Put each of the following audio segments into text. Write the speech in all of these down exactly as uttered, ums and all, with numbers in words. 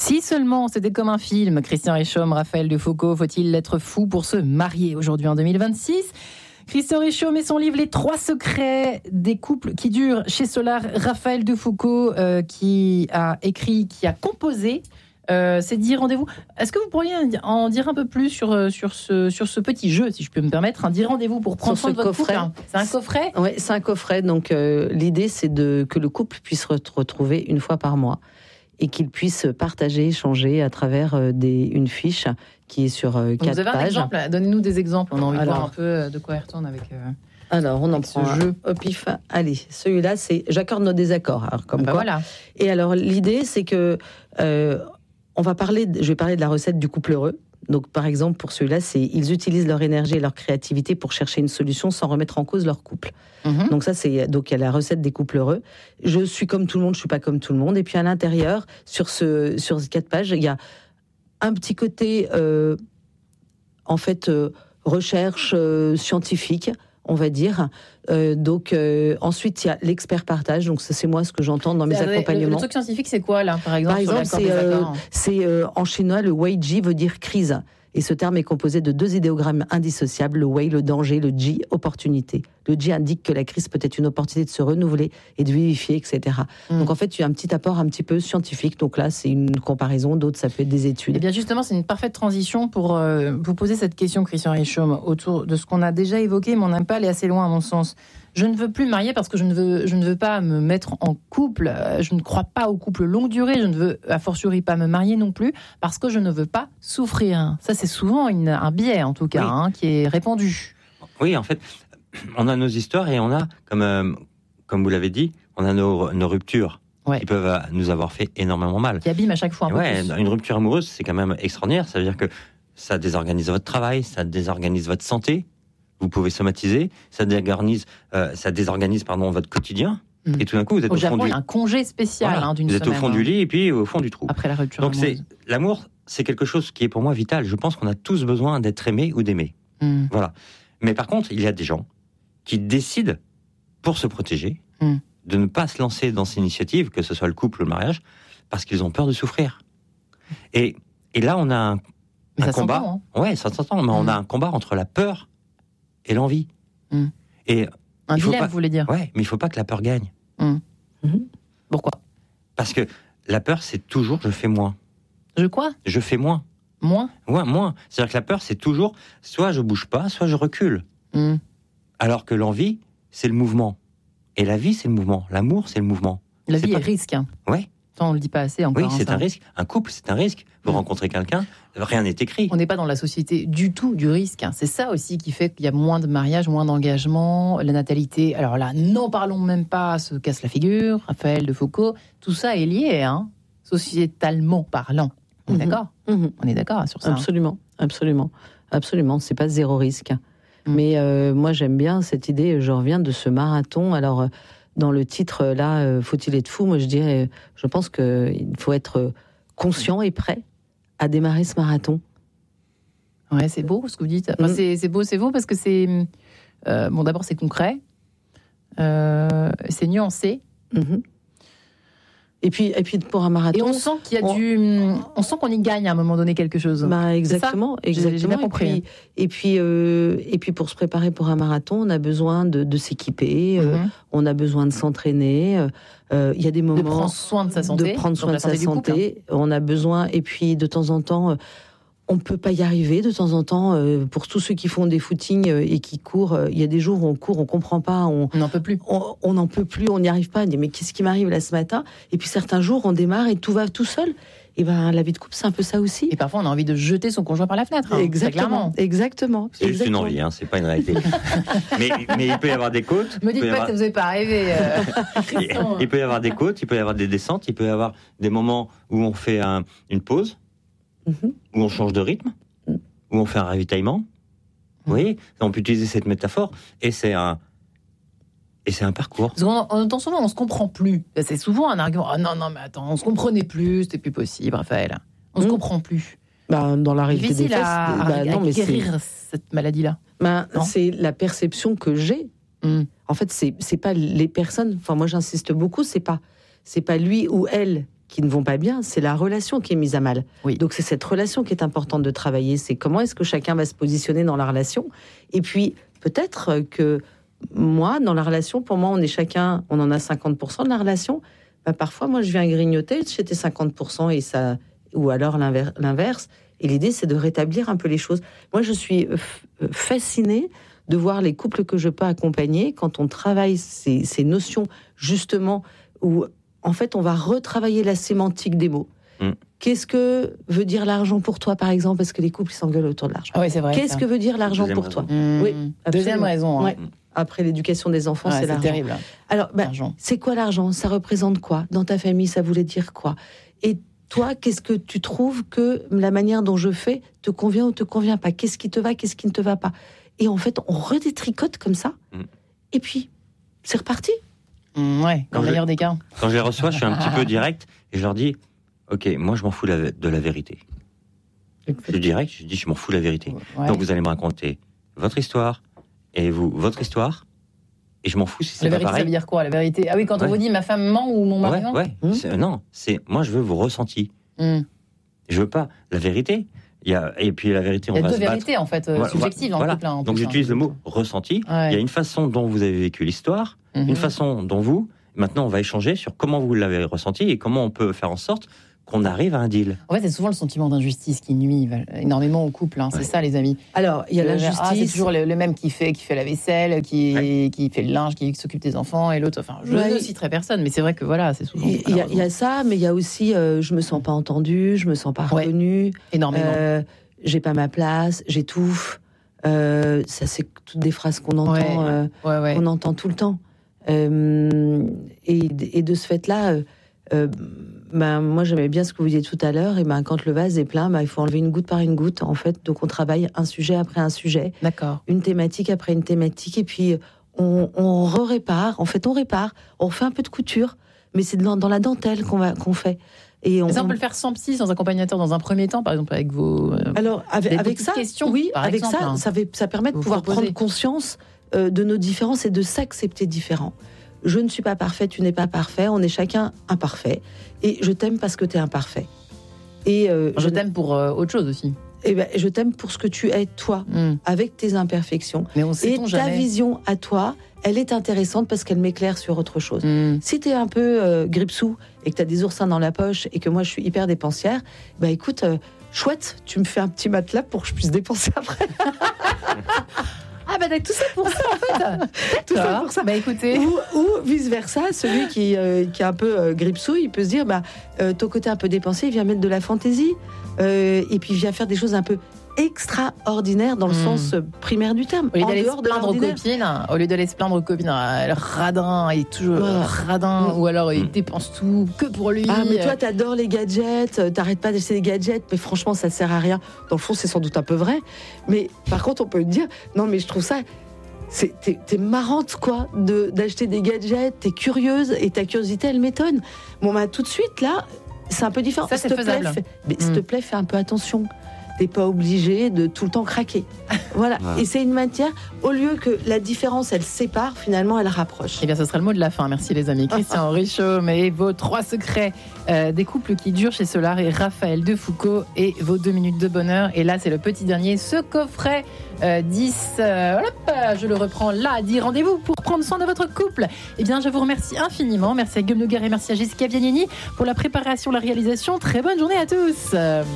Si seulement c'était comme un film, Christian Richomme, Raphaël Defoucault, faut-il être fou pour se marier aujourd'hui en deux mille vingt-six ? Christian Richomme et son livre Les trois secrets des couples qui durent chez Solar. Raphaël Defoucault euh, qui a écrit, qui a composé euh, ces dix rendez-vous. Est-ce que vous pourriez en dire un peu plus sur, sur, ce, sur ce petit jeu, si je peux me permettre, un dix rendez-vous pour prendre soin de votre couple ? C'est un coffret ? Oui, c'est un coffret. Donc euh, l'idée, c'est de, que le couple puisse se retrouver une fois par mois et qu'il puisse partager, échanger à travers euh, des, une fiche qui est sur euh, quatre pages. Vous avez un pages. Exemple ? Donnez-nous des exemples. On a envie Alors, de voir un peu de quoi il retourne avec. Euh, alors, on en avec prend ce un jeu. au pif. Allez, celui-là, c'est j'accorde nos désaccords. Alors, comme bah quoi. Voilà. Et alors, l'idée, c'est que euh, on va parler. De, je vais parler de la recette du couple heureux. Donc, par exemple, pour ceux-là, c'est ils utilisent leur énergie et leur créativité pour chercher une solution sans remettre en cause leur couple. Mmh. Donc ça, c'est donc il y a la recette des couples heureux. Je suis comme tout le monde, je suis pas comme tout le monde. Et puis à l'intérieur, sur ce sur ces quatre pages, il y a un petit côté, euh, en fait, euh, recherche euh, scientifique, on va dire. Euh, donc euh, ensuite, il y a l'expert partage. Donc ça, c'est moi ce que j'entends dans mes le, accompagnements. Le truc scientifique, c'est quoi là, par exemple? Par exemple, c'est, euh, c'est euh, en chinois, le wei ji veut dire crise. Et ce terme est composé de deux idéogrammes indissociables, le wei, le danger, le ji, opportunité. Le ji indique que la crise peut être une opportunité de se renouveler et de vivifier, et cetera. Mmh. Donc en fait, il y a un petit apport un petit peu scientifique. Donc là, c'est une comparaison, d'autres, ça peut être des études. Et bien justement, c'est une parfaite transition pour euh, vous poser cette question, Christian Richomme, autour de ce qu'on a déjà évoqué, mais on n'aime pas aller assez loin à mon sens. Je ne veux plus me marier parce que je ne veux, je ne veux pas me mettre en couple. Je ne crois pas au couple longue durée. Je ne veux, a fortiori, pas me marier non plus parce que je ne veux pas souffrir. Ça, c'est souvent une, un biais, en tout cas, oui. hein, qui est répandu. Oui, en fait, on a nos histoires et on a, comme, euh, comme vous l'avez dit, on a nos, nos ruptures ouais. qui peuvent nous avoir fait énormément mal. Qui abîment à chaque fois un ouais, peu plus. Une rupture amoureuse, c'est quand même extraordinaire. Ça veut dire que ça désorganise votre travail, ça désorganise votre santé. Vous pouvez somatiser, ça désorganise, euh, ça désorganise pardon, votre quotidien. Mmh. Et tout d'un coup, vous êtes au, au Japon, fond du... il y a un congé spécial voilà. hein, d'une vous êtes semaine. Au fond hein. du lit et puis au fond du trou. Après la rupture Donc amoureuse. c'est, l'amour, c'est quelque chose qui est pour moi vital. Je pense qu'on a tous besoin d'être aimés ou d'aimer. Mmh. Voilà. Mais par contre, il y a des gens qui décident, pour se protéger, mmh. de ne pas se lancer dans ces initiatives, que ce soit le couple ou le mariage, parce qu'ils ont peur de souffrir. Et, et là, on a un, un combat. Hein. Ouais, ça s'entend, mais mmh. on a un combat entre la peur et l'envie. Mmh. Et un il faut dilemme, pas, vous voulez dire. Ouais, mais il ne faut pas que la peur gagne. Mmh. Mmh. Pourquoi ? Parce que la peur, c'est toujours je fais moins. Je quoi ? Je fais moins. Moins ? Ouais, moins. C'est-à-dire que la peur, c'est toujours soit je bouge pas, soit je recule. Mmh. Alors que l'envie, c'est le mouvement. Et la vie, c'est le mouvement. L'amour, c'est le mouvement. La c'est vie pas... est risque. Hein. Ouais. On ne le dit pas assez encore. Oui, c'est hein, un risque. Un couple, c'est un risque. Vous mmh. rencontrez quelqu'un, rien n'est écrit. On n'est pas dans la société du tout du risque. Hein. C'est ça aussi qui fait qu'il y a moins de mariages, moins d'engagement, la natalité. Alors là, n'en parlons même pas, se casse la figure. Raphaël Defoucault, tout ça est lié, hein, sociétalement parlant. On est mmh. d'accord mmh. On est d'accord sur ça. Absolument, hein. absolument, absolument. C'est pas zéro risque. Mmh. Mais euh, moi, j'aime bien cette idée. Je reviens de ce marathon. Alors. Euh, Dans le titre, là, euh, faut-il être fou ? Moi, je dirais, je pense qu'il faut être conscient et prêt à démarrer ce marathon. Ouais, c'est beau ce que vous dites. Enfin, mmh. c'est, c'est beau, c'est beau parce que c'est... Euh, bon, d'abord, c'est concret. Euh, c'est nuancé. Mmh. Et puis, et puis, pour un marathon... Et on sent qu'il y a on... du... On sent qu'on y gagne à un moment donné quelque chose. Bah, exactement. exactement. J'ai, j'ai bien compris. Et puis, et, puis, euh, et puis, pour se préparer pour un marathon, on a besoin de, de s'équiper, mmh. euh, on a besoin de s'entraîner. Il euh, y a des moments... De prendre soin de sa santé. De prendre soin de sa santé. Couple, hein. On a besoin... Et puis, de temps en temps... Euh, on peut pas y arriver de temps en temps. Euh, pour tous ceux qui font des footings euh, et qui courent, il euh, y a des jours où on court, on comprend pas, on n'en peut plus. On n'en peut plus, on n'y arrive pas. On dit mais qu'est-ce qui m'arrive là ce matin ? Et puis certains jours, on démarre et tout va tout seul. Et ben la vie de couple, c'est un peu ça aussi. Et parfois, on a envie de jeter son conjoint par la fenêtre. Hein, exactement, exactement. C'est juste exactement. Une envie, hein, c'est pas une réalité. mais, mais il peut y avoir des côtes. Me dites pas avoir... que ça vous est pas arrivé. Euh... il, il peut y avoir des côtes, il peut y avoir des descentes, il peut y avoir des moments où on fait un, une pause, mm-hmm. où on change de rythme. Où on fait un ravitaillement. Vous voyez, on peut utiliser cette métaphore, et c'est un, et c'est un parcours. On, on entend souvent, on se comprend plus. C'est souvent un argument. Ah non, non, mais attends, on se comprenait plus, c'était plus possible, Raphaël. On mmh. se comprend plus. Bah, dans la réalité des faits, à, bah, à, non, à mais guérir c'est... cette maladie-là. Bah, c'est la perception que j'ai. Mmh. En fait, c'est, c'est pas les personnes. Enfin, moi, j'insiste beaucoup. C'est pas, c'est pas lui ou elle qui ne vont pas bien, c'est la relation qui est mise à mal. Oui. Donc c'est cette relation qui est importante de travailler. C'est comment est-ce que chacun va se positionner dans la relation. Et puis peut-être que moi, dans la relation, pour moi, on est chacun, on en a cinquante pour cent de la relation. Bah, parfois, moi, je viens grignoter chez tes cinquante pour cent et ça, ou alors l'inverse. Et l'idée, c'est de rétablir un peu les choses. Moi, je suis fascinée de voir les couples que je peux accompagner quand on travaille ces, ces notions, justement, où, en fait, on va retravailler la sémantique des mots. Mmh. Qu'est-ce que veut dire l'argent pour toi, par exemple? Parce que les couples s'engueulent autour de l'argent. Ah oui, c'est vrai. Qu'est-ce ça. que veut dire l'argent Deuxième pour raison. toi? Mmh. Oui, Deuxième raison. Hein. Ouais. Après l'éducation des enfants, ouais, c'est, c'est l'argent. C'est terrible. Alors, bah, c'est quoi l'argent? Ça représente quoi? Dans ta famille, ça voulait dire quoi? Et toi, qu'est-ce que tu trouves que la manière dont je fais te convient ou te convient pas? Qu'est-ce qui te va, qu'est-ce qui ne te va pas? Et en fait, on redétricote comme ça. Mmh. Et puis, c'est reparti. Mmh, ouais, dans le meilleur des cas. Quand je les reçois, je suis un petit peu direct et je leur dis, ok, moi je m'en fous la, de la vérité. Je suis direct, je dis, je m'en fous de la vérité. Ouais. Donc vous allez me raconter votre histoire et vous, votre histoire. Et je m'en fous si c'est la pas vérité, pareil. Ça veut dire quoi, la vérité? Ah oui, quand ouais. on vous dit ma femme ment ou mon mari ment. Ouais, ouais. Mmh. C'est, non, c'est moi je veux vos ressentis. Mmh. Je veux pas la vérité. Il y a, et puis la vérité, on va se battre. Il y a deux vérités en fait, euh, voilà, subjectives dans voilà. le couple. Hein, donc plus, j'utilise hein. le mot ressenti. Ouais. Il y a une façon dont vous avez vécu l'histoire, mmh. une façon dont vous. Maintenant, on va échanger sur comment vous l'avez ressenti et comment on peut faire en sorte qu'on arrive à un deal. En fait, c'est souvent le sentiment d'injustice qui nuit énormément au couple. Hein. C'est ouais. ça, les amis. Alors, il y a le, l'injustice. Ah, c'est toujours le, le même qui fait, qui fait la vaisselle, qui, ouais. qui fait le linge, qui s'occupe des enfants, et l'autre. Enfin, je ouais. ne citerai personne, mais c'est vrai que voilà, c'est souvent. Il y, y a ça, mais il y a aussi, euh, je me sens pas entendue, je me sens pas reconnue. Ouais. Énormément. Euh, j'ai pas ma place, j'étouffe. Euh, ça, c'est toutes des phrases qu'on entend, ouais. Euh, ouais, ouais. qu'on entend tout le temps. Euh, et, et de ce fait-là. Euh, Euh, ben, moi j'aimais bien ce que vous disiez tout à l'heure, et ben, quand le vase est plein, ben, il faut enlever une goutte par une goutte en fait, donc on travaille un sujet après un sujet, d'accord. une thématique après une thématique, et puis on, on répare, en fait on répare, on fait un peu de couture, mais c'est dans, dans la dentelle qu'on, va, qu'on fait. Et on, mais ça on peut le faire sans psy, sans accompagnateur dans un premier temps, par exemple avec vos euh, alors avec, avec ça questions, oui par avec exemple, ça hein. ça, fait, ça permet de vous pouvoir proposez. prendre conscience euh, de nos différences et de s'accepter différents. Je ne suis pas parfait, tu n'es pas parfait, on est chacun imparfait. Et je t'aime parce que tu es imparfait. Et euh, je, je t'aime pour euh, autre chose aussi. Et ben, je t'aime pour ce que tu es, toi, mm. avec tes imperfections. Mais on et ta jamais. vision à toi, elle est intéressante parce qu'elle m'éclaire sur autre chose. Mm. Si tu es un peu euh, gripsou et que tu as des oursins dans la poche et que moi je suis hyper dépensière, bah écoute, euh, chouette, tu me fais un petit matelas pour que je puisse dépenser après. Ah bah tout ça pour ça en fait. Tout ça pour ça. Bah écoutez. Ou, ou vice versa, celui qui, euh, qui est un peu euh, gripsou, il peut se dire bah euh, ton côté un peu dépensé, il vient mettre de la fantaisie euh, et puis il vient faire des choses un peu extraordinaires dans le mmh. sens primaire du terme. Au lieu d'aller se plaindre aux copines, au lieu d'aller se plaindre aux copines, le radin, il est toujours voilà. radin, mmh. ou alors il mmh. dépense tout que pour lui. Ah mais toi t'adores les gadgets, t'arrêtes pas d'acheter des gadgets, mais franchement ça sert à rien. Dans le fond c'est sans doute un peu vrai, mais par contre on peut dire non mais je trouve ça c'est, t'es, t'es marrante quoi de, d'acheter des gadgets, t'es curieuse et ta curiosité elle m'étonne. Bon bah tout de suite là c'est un peu différent. Ça, c'est s'il te faisable. Plaît, fais, mais mmh. s'il te plaît fais un peu attention. T'es pas obligé de tout le temps craquer. Voilà. voilà. Et c'est une matière, au lieu que la différence, elle sépare, finalement, elle rapproche. Eh bien, ce sera le mot de la fin. Merci, les amis. Christian Richomme et vos trois secrets euh, des couples qui durent chez Solar et Raphaël Defoucauld et vos deux minutes de bonheur. Et là, c'est le petit dernier, ce coffret euh, dix. Euh, hop, je le reprends là. dix rendez-vous pour prendre soin de votre couple. Eh bien, je vous remercie infiniment. Merci à Guillaume Noguer et merci à Jessica Biagnini pour la préparation, la réalisation. Très bonne journée à tous.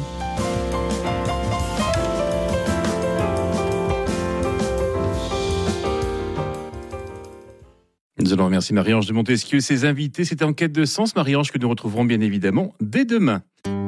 Nous allons remercier Marie-Ange de Montesquieu et ses invités. C'était En quête de sens, Marie-Ange, que nous retrouverons bien évidemment dès demain.